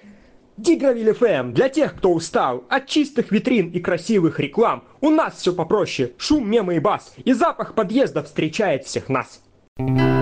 Дигровиль ФМ для тех, кто устал от чистых витрин и красивых реклам. У нас все попроще: шум, мемы и бас, и запах подъезда встречает всех нас.